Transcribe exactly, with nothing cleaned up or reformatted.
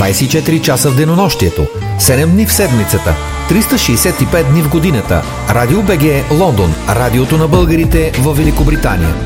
двайсет и четири часа в денонощието, седем дни в седмицата, триста шейсет и пет дни в годината. Радио БГ Лондон, радиото на българите в Великобритания.